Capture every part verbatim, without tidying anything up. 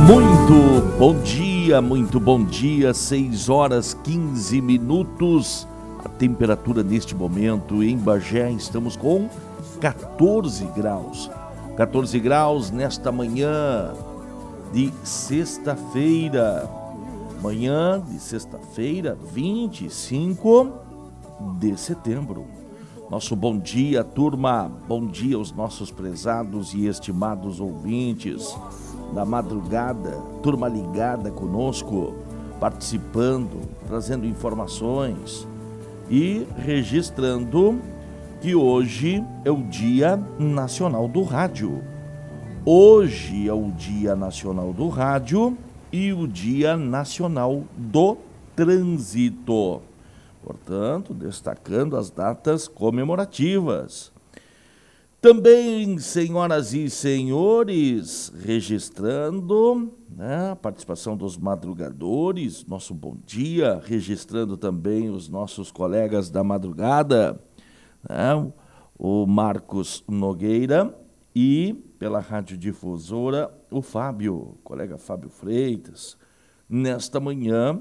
Muito bom dia, muito bom dia, seis horas quinze minutos, a temperatura neste momento em Bagé, estamos com quatorze graus, quatorze graus nesta manhã de sexta-feira, manhã de sexta-feira, vinte e cinco de setembro. Nosso bom dia, turma, bom dia aos nossos prezados e estimados ouvintes da madrugada, turma ligada conosco, participando, trazendo informações e registrando que hoje é o Dia Nacional do Rádio. Hoje é o Dia Nacional do Rádio e o Dia Nacional do Trânsito. Portanto, destacando as datas comemorativas. Também, senhoras e senhores, registrando, né, a participação dos madrugadores, nosso bom dia, registrando também os nossos colegas da madrugada, né, o Marcos Nogueira e, pela radiodifusora, o Fábio, o colega Fábio Freitas, nesta manhã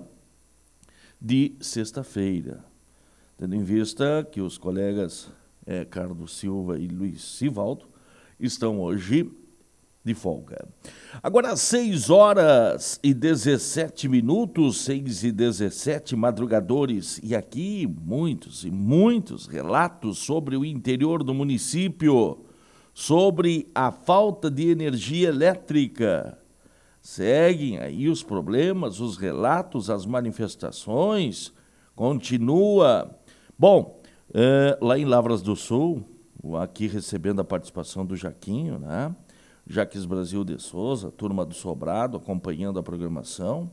de sexta-feira, tendo em vista que os colegas é, Carlos Silva e Luiz Sivaldo estão hoje de folga. Agora, seis horas e dezessete minutos, seis e dezessete, madrugadores, e aqui muitos e muitos relatos sobre o interior do município, sobre a falta de energia elétrica. Seguem aí os problemas, os relatos, as manifestações, continua. Bom, é, lá em Lavras do Sul, aqui recebendo a participação do Jaquinho, né? Jaques Brasil de Souza, turma do Sobrado, acompanhando a programação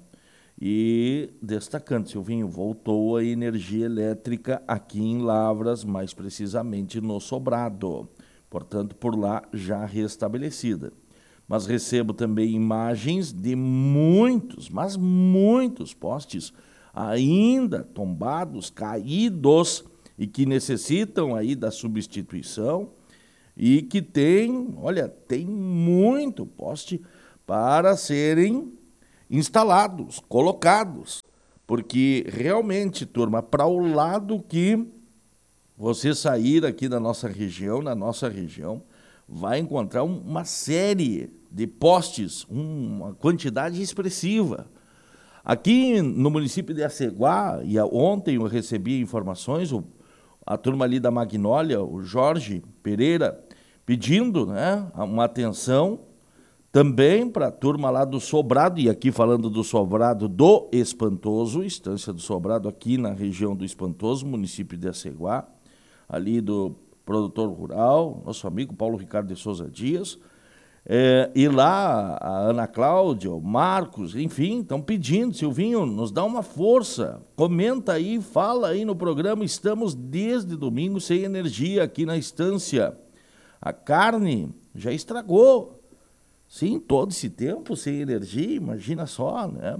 e destacando, Silvinho, voltou a energia elétrica aqui em Lavras, mais precisamente no Sobrado, portanto, por lá já restabelecida. Mas recebo também imagens de muitos, mas muitos postes ainda tombados, caídos e que necessitam aí da substituição e que tem, olha, tem muito poste para serem instalados, colocados, porque realmente, turma, para o lado que você sair aqui da nossa região, na nossa região, vai encontrar uma série de postes, uma quantidade expressiva. Aqui no município de Aceguá, e ontem eu recebi informações, o, a turma ali da Magnólia, o Jorge Pereira, pedindo, né, uma atenção também para a turma lá do Sobrado, e aqui falando do Sobrado do Espantoso, Estância do Sobrado aqui na região do Espantoso, município de Aceguá, ali do produtor rural, nosso amigo Paulo Ricardo de Souza Dias, é, e lá a Ana Cláudia, o Marcos, enfim, estão pedindo, Silvinho, nos dá uma força, comenta aí, fala aí no programa, estamos desde domingo sem energia aqui na estância, a carne já estragou, sim, todo esse tempo sem energia, imagina só, né?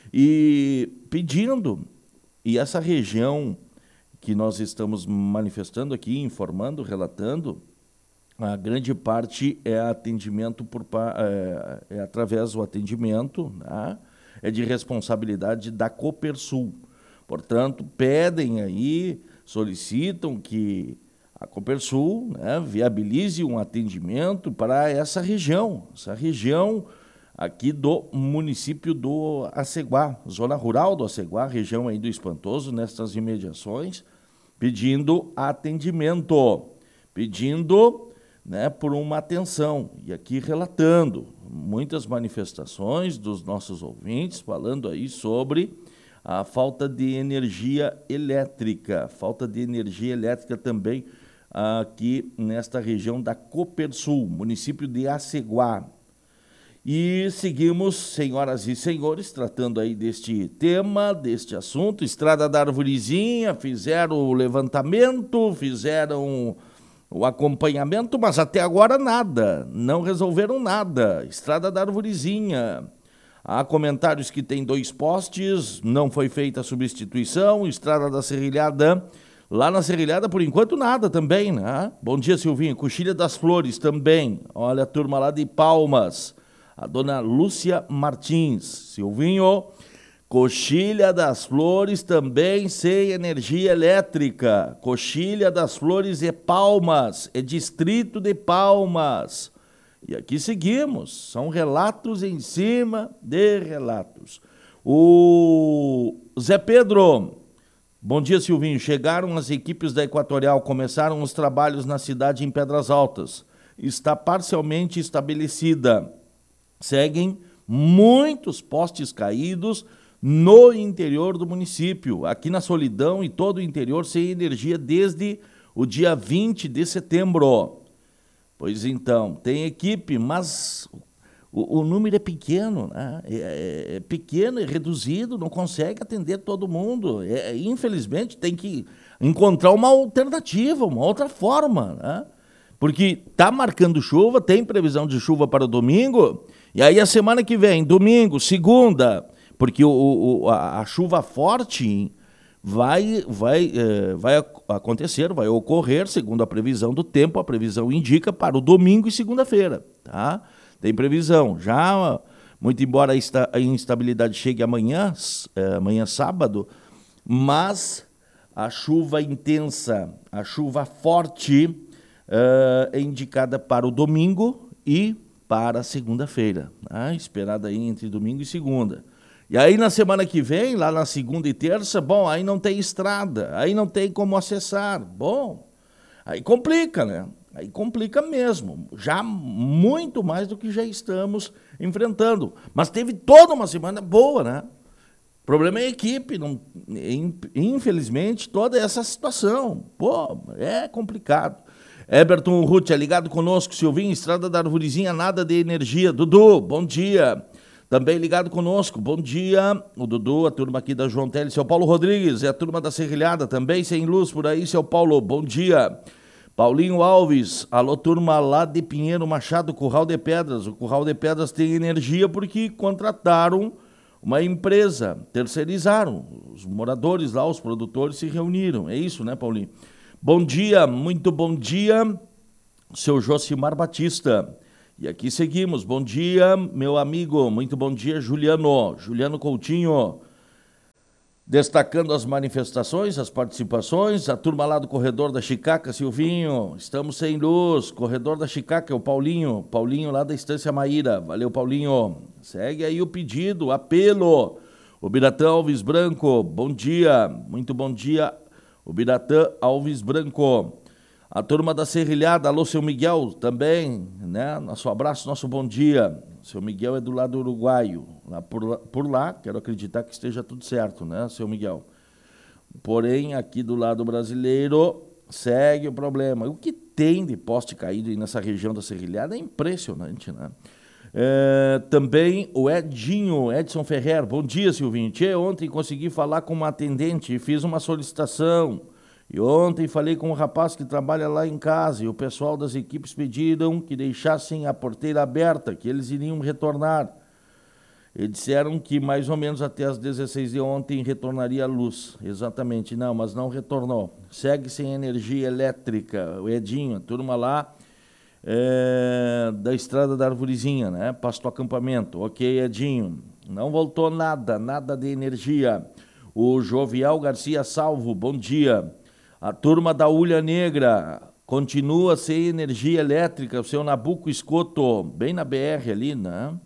E pedindo, e essa região que nós estamos manifestando aqui, informando, relatando, a grande parte é atendimento por é, é através do atendimento, né? É de responsabilidade da Copersul. Portanto, pedem aí, solicitam que a Copersul, né, viabilize um atendimento para essa região, essa região aqui do município do Aceguá, zona rural do Aceguá, região aí do Espantoso, nestas imediações, pedindo atendimento, pedindo, né, por uma atenção. E aqui relatando muitas manifestações dos nossos ouvintes, falando aí sobre a falta de energia elétrica, falta de energia elétrica também aqui nesta região da Copersul, município de Aceguá. E seguimos, senhoras e senhores, tratando aí deste tema, deste assunto. Estrada da Arvorezinha, fizeram o levantamento, fizeram o acompanhamento, mas até agora nada, não resolveram nada. Estrada da Arvorezinha. Há comentários que tem dois postes, não foi feita a substituição. Estrada da Serrilhada, lá na Serrilhada, por enquanto, nada também, né? Bom dia, Silvinho. Coxilha das Flores também. Olha a turma lá de Palmas. a dona Lúcia Martins. Silvinho, Coxilha das Flores também sem energia elétrica. Coxilha das Flores é Palmas, é distrito de Palmas. E aqui seguimos, são relatos em cima de relatos. O Zé Pedro, bom dia, Silvinho. Chegaram as equipes da Equatorial, começaram os trabalhos na cidade em Pedras Altas. Está parcialmente estabelecida. Seguem muitos postes caídos no interior do município, aqui na Solidão e todo o interior sem energia desde o dia vinte de setembro. Pois então, tem equipe, mas o, o número é pequeno, né? é, é pequeno, é reduzido, não consegue atender todo mundo. É, infelizmente, tem que encontrar uma alternativa, uma outra forma, né? Porque está marcando chuva, tem previsão de chuva para o domingo, e aí a semana que vem, domingo, segunda, porque o, o, a, a chuva forte vai, vai, é, vai acontecer, vai ocorrer, segundo a previsão do tempo, a previsão indica para o domingo e segunda-feira, tá? Tem previsão. Já, muito embora a instabilidade chegue amanhã, é, amanhã sábado, mas a chuva intensa, a chuva forte é, é indicada para o domingo e para a segunda-feira, tá? Esperada aí entre domingo e segunda. E aí na semana que vem, lá na segunda e terça, bom, aí não tem estrada, aí não tem como acessar. Bom, aí complica, né? Aí complica mesmo, já muito mais do que já estamos enfrentando. Mas teve toda uma semana boa, né? O problema é a equipe, não, infelizmente, toda essa situação. Pô, é complicado. Eberton Ruth, é ligado conosco, Silvinho, Estrada da Arvorezinha, nada de energia. Dudu, bom dia. Também ligado conosco, bom dia, o Dudu, a turma aqui da João Teles, seu Paulo Rodrigues, é a turma da Serrilhada, também sem luz por aí, seu Paulo, bom dia. Paulinho Alves, alô turma lá de Pinheiro Machado, Curral de Pedras, o Curral de Pedras tem energia porque contrataram uma empresa, terceirizaram, os moradores lá, os produtores se reuniram, é isso, né, Paulinho? Bom dia, muito bom dia, seu Josimar Batista. E aqui seguimos. Bom dia, meu amigo. Muito bom dia, Juliano. Juliano Coutinho. Destacando as manifestações, as participações. A turma lá do Corredor da Chicaca, Silvinho. Estamos sem luz. Corredor da Chicaca, o Paulinho. Paulinho lá da Estância Maíra. Valeu, Paulinho. Segue aí o pedido, o apelo. O Biratã Alves Branco. Bom dia. Muito bom dia, o Biratã Alves Branco. A turma da Serrilhada, alô, seu Miguel, também, né? Nosso abraço, nosso bom dia. Seu Miguel é do lado uruguaio. Lá por, lá, por lá, quero acreditar que esteja tudo certo, né, seu Miguel? Porém, aqui do lado brasileiro, segue o problema. O que tem de poste caído aí nessa região da Serrilhada é impressionante, né? É, também o Edinho, Edson Ferrer, bom dia, Silvinho. Tchê, ontem consegui falar com uma atendente e fiz uma solicitação. E ontem falei com um rapaz que trabalha lá em casa e o pessoal das equipes pediram que deixassem a porteira aberta, que eles iriam retornar. E disseram que mais ou menos até as dezesseis de ontem retornaria a luz. Exatamente, não, mas não retornou. Segue sem energia elétrica. O Edinho, a turma lá é, da Estrada da Arvorezinha, né? Pasto Acampamento. Ok, Edinho. Não voltou nada, nada de energia. O Jovial Garcia Salvo, bom dia. A turma da Ulha Negra continua sem energia elétrica, o seu Nabuco Escoto, bem na B R ali, né?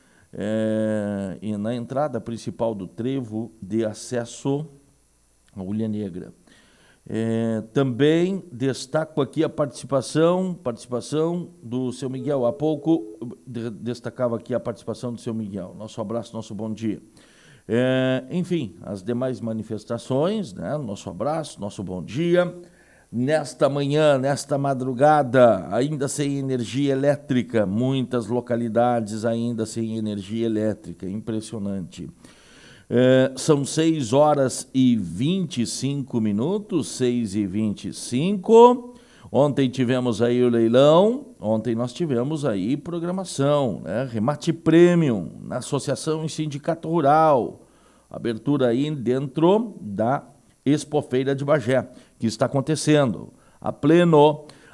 É, e na entrada principal do trevo de acesso à Ulha Negra. É, também destaco aqui a participação, participação do seu Miguel. Há pouco de, destacava aqui a participação do seu Miguel. Nosso abraço, nosso bom dia. É, enfim, as demais manifestações, né? Nosso abraço, nosso bom dia. Nesta manhã, nesta madrugada, ainda sem energia elétrica, muitas localidades ainda sem energia elétrica, impressionante. É, são seis horas e vinte e cinco minutos, seis e vinte e cinco. Ontem tivemos aí o leilão, ontem nós tivemos aí programação, né? Remate Premium na Associação e Sindicato Rural, abertura aí dentro da Expofeira de Bagé, que está acontecendo a pleno.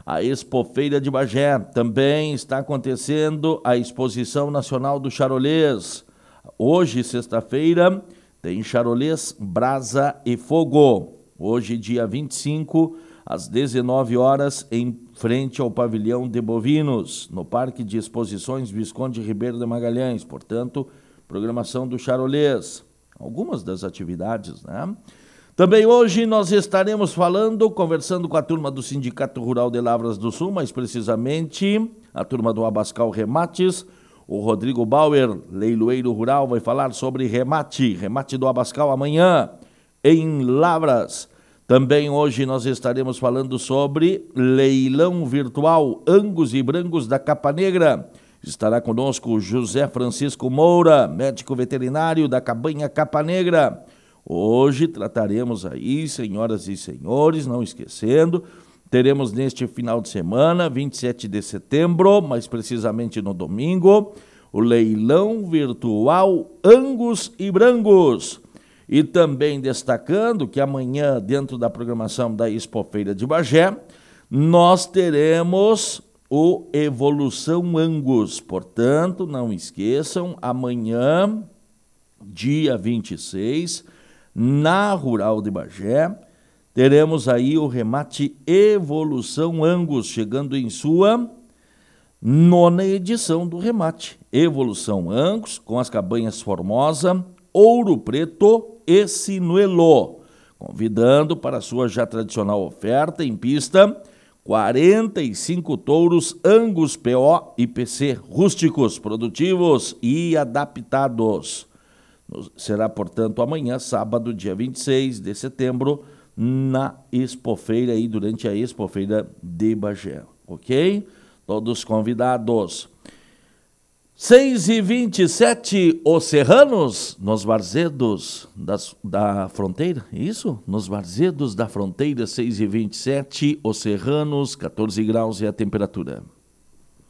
a Expofeira de Bagé. Também está acontecendo a Exposição Nacional do Charolês. Hoje, sexta-feira, tem Charolês, Brasa e Fogo. Hoje, dia vinte e cinco, às dezenove horas, em frente ao Pavilhão de Bovinos, no Parque de Exposições Visconde Ribeiro de Magalhães. Portanto, programação do Charolês. Algumas das atividades, né? Também hoje nós estaremos falando, conversando com a turma do Sindicato Rural de Lavras do Sul, mais precisamente a turma do Abascal Remates. O Rodrigo Bauer, leiloeiro rural, vai falar sobre remate, remate do Abascal amanhã em Lavras. Também hoje nós estaremos falando sobre leilão virtual Angus e Brancos da Capa Negra. Estará conosco José Francisco Moura, médico veterinário da Cabanha Capa Negra. Hoje trataremos aí, senhoras e senhores, não esquecendo, teremos neste final de semana, vinte e sete de setembro, mais precisamente no domingo, o leilão virtual Angus e Brancos. E também destacando que amanhã, dentro da programação da Expofeira de Bagé, nós teremos o Evolução Angus. Portanto, não esqueçam, amanhã, dia vinte e seis, na Rural de Bagé, teremos aí o remate Evolução Angus, chegando em sua nona edição do remate. Evolução Angus, com as cabanhas Formosa, Ouro Preto e Sinuelo, convidando para a sua já tradicional oferta em pista, quarenta e cinco touros Angus P O e P C rústicos, produtivos e adaptados. Será, portanto, amanhã, sábado, dia vinte e seis de setembro, na Expofeira, aí, durante a Expofeira de Bagé, ok? Todos convidados. seis e vinte e sete, Os Serranos, nos Varzedos das, da Fronteira, isso? Nos Varzedos da Fronteira, seis e vinte e sete, Os Serranos, quatorze graus e a temperatura.